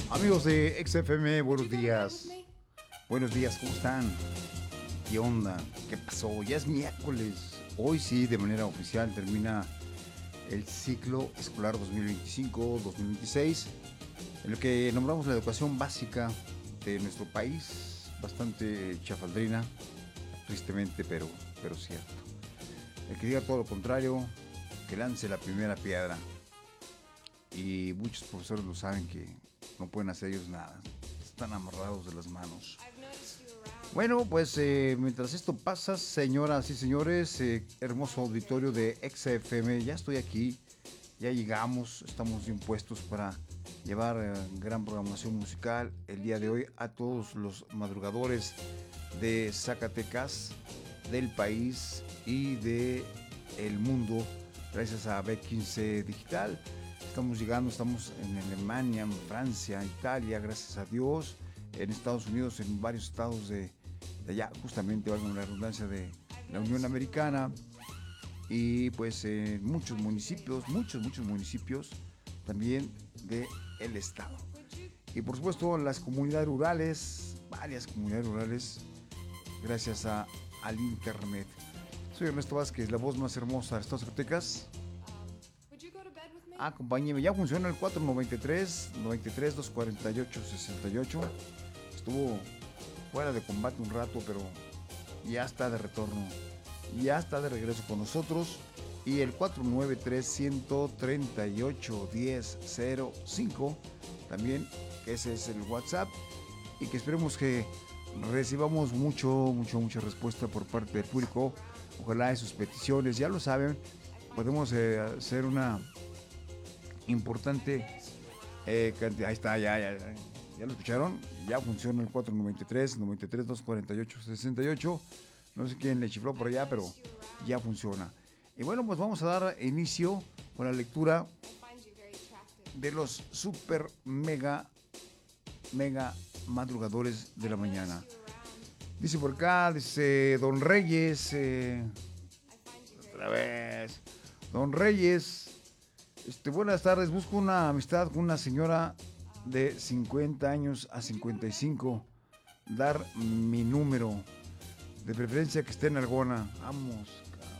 Amigos de XFM, buenos días. Buenos días, ¿cómo están? ¿Qué onda? ¿Qué pasó? Ya es miércoles. Hoy sí, de manera oficial, termina el ciclo escolar 2025-2026, en el que nombramos la educación básica de nuestro país, bastante chafaldrina, tristemente, pero cierto. El que diga todo lo contrario, que lance la primera piedra. Y muchos profesores lo saben que no pueden hacer ellos nada. Están amarrados de las manos. Bueno, pues mientras esto pasa, señoras y señores, hermoso auditorio de XFM, ya estoy aquí, ya llegamos, estamos bien puestos para llevar gran programación musical el día de hoy a todos los madrugadores de Zacatecas, del país y de el mundo, gracias a B15 Digital. Estamos llegando, estamos en Alemania, en Francia, Italia, gracias a Dios, en Estados Unidos, en varios estados de allá, justamente, valga la redundancia, de la Unión Americana, y pues en muchos municipios también del estado. Y por supuesto las comunidades rurales, varias comunidades rurales, gracias al internet. Soy Ernesto Vázquez, la voz más hermosa de Estados Zacatecas. Acompáñeme, ya funciona el 493-93-248-68. Estuvo fuera de combate un rato, pero ya está de retorno. Ya está de regreso con nosotros. Y el 493-138-1005 también, que ese es el WhatsApp. Y que esperemos que recibamos mucha respuesta por parte del público. Ojalá de sus peticiones, ya lo saben, podemos hacer una importante cantidad. Ahí está, ya lo escucharon. Ya funciona el 493-93-248-68. No sé quién le chifló por allá, pero ya funciona. Y bueno, pues vamos a dar inicio con la lectura de los super mega madrugadores de la mañana. Dice por acá, dice Don Reyes, otra vez, Don Reyes, buenas tardes, busco una amistad con una señora de 50 años a 55, dar mi número, de preferencia que esté en Argona. Vamos,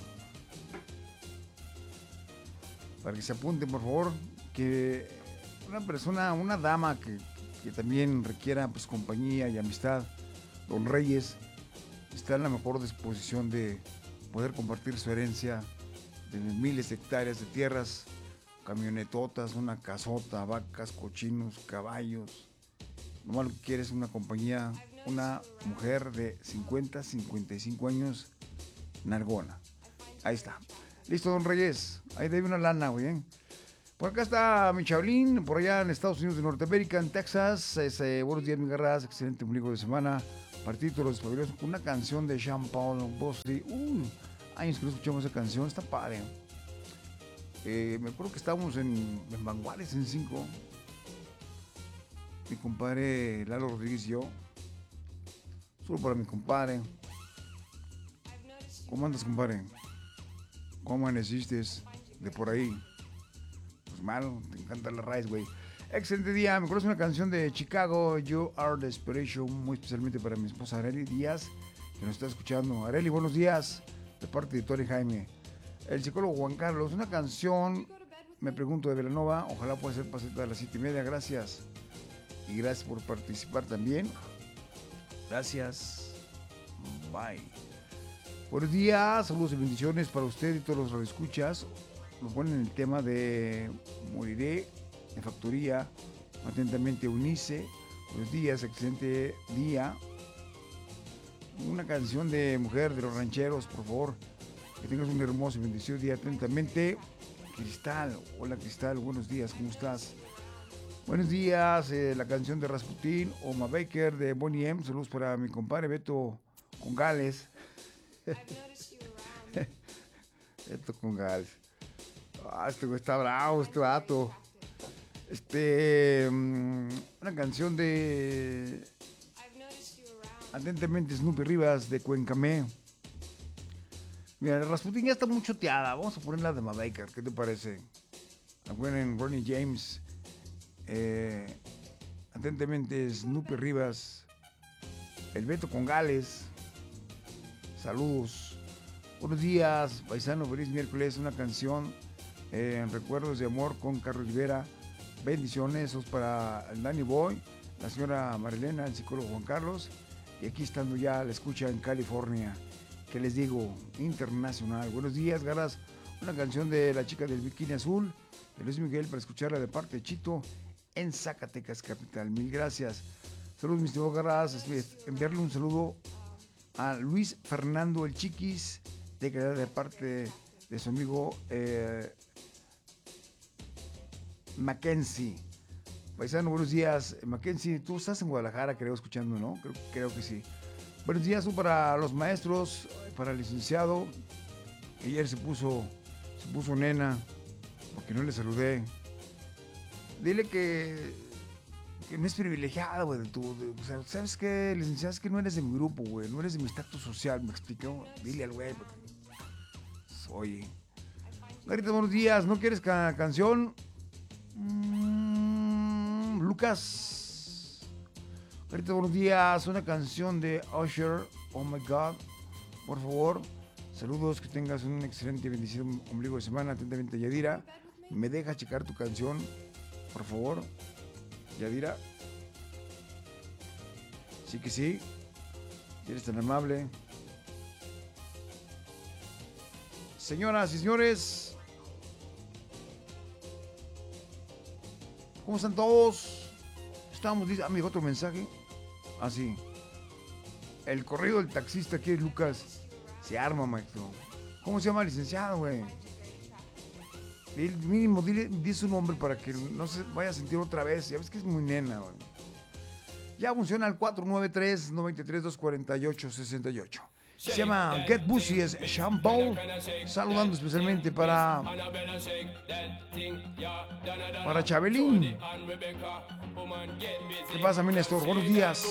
para que se apunten, por favor, que una persona, una dama que también requiera pues compañía y amistad, Don Reyes, está en la mejor disposición de poder compartir su herencia de miles de hectáreas de tierras, camionetotas, una casota, vacas, cochinos, caballos. Nomás lo que quiere es una compañía, una mujer de 50, 55 años, Nargona. Ahí está. Listo, Don Reyes. Ahí debe una lana, güey. Por acá está mi chablín, por allá en Estados Unidos de Norteamérica, en Texas. Buenos días, mi garras. Excelente ombligo de semana. Partito los espabilados con una canción de Jean Paul Bosley. Años que no escuchamos esa canción. Está padre. Me acuerdo que estábamos en Vanguardias en 5. Mi compadre Lalo Rodríguez y yo. Solo para mi compadre. ¿Cómo andas, compadre? ¿Cómo amaneciste de por ahí? Pues malo, te encanta la raíz, güey. Excelente día, me conoce una canción de Chicago, You Are the Inspiration, muy especialmente para mi esposa Arely Díaz, que nos está escuchando. Arely, buenos días, de parte de Tony Jaime. El psicólogo Juan Carlos, una canción, me pregunto, de Velanova, ojalá pueda ser paseta a las 7:30, gracias. Y gracias por participar también. Gracias. Bye. Buenos días, saludos y bendiciones para usted y todos los radioescuchas. Nos ponen el tema de Moriré en Factoría. Atentamente, Unice. Buenos días, excelente día. Una canción de Mujer de los Rancheros, por favor. Que tengas un hermoso y bendecido día. Atentamente, Cristal. Hola, Cristal, buenos días, ¿cómo estás? Buenos días, la canción de Rasputín, Oma Baker de Bonnie M. Saludos para mi compadre Beto Congales. Beto Congales. Este güey está bravo, este vato. Una canción de Atentamente Snoopy Rivas de Cuencamé. Mira, Rasputin ya está muy choteada. Vamos a ponerla de Baker, ¿qué te parece? La ponen Ronnie James. Atentamente, Snoopy Rivas, el Beto Congales. Saludos. Buenos días, paisano, feliz miércoles. Una canción en recuerdos de amor con Carlos Rivera. Bendiciones, eso es para el Danny Boy, la señora Marilena, el psicólogo Juan Carlos. Y aquí estando ya la escucha en California. ¿Qué les digo? Internacional. Buenos días, Garas. Una canción de la chica del bikini azul, de Luis Miguel, para escucharla de parte de Chito en Zacatecas, capital. Mil gracias. Saludos, mis estimados Garas. Enviarle un saludo a Luis Fernando el Chiquis, de parte de su amigo Mackenzie. Paisano, buenos días. Mackenzie, tú estás en Guadalajara, creo, escuchando, ¿no? Creo que sí. Buenos días, son para los maestros, para el licenciado. Ayer se puso nena, porque no le saludé. Dile que no es privilegiado, güey. O sea, ¿sabes qué, licenciado? Es que no eres de mi grupo, güey. No eres de mi estatus social, ¿me explicó? Dile al güey. Oye. Garita, buenos días. ¿No quieres canción? Lucas. Garita, buenos días. Una canción de Usher, Oh My God. Por favor. Saludos, que tengas un excelente y bendecido ombligo de semana. Atentamente, Yadira. ¿Me dejas checar tu canción? Por favor. Yadira. Sí que sí. Si eres tan amable. Señoras y señores. ¿Cómo están todos? Estábamos diciendo. Me llegó otro mensaje. Ah, sí. El corrido del taxista aquí es Lucas. Se arma, maestro. ¿Cómo se llama el licenciado, güey? Mínimo, dile su nombre para que no se vaya a sentir otra vez. Ya ves que es muy nena, güey. Ya funciona el 493-93-248-68. Se llama Get Busy, es Shampoo. Saludando especialmente para Chabelín. ¿Qué pasa, mi Néstor? Buenos días.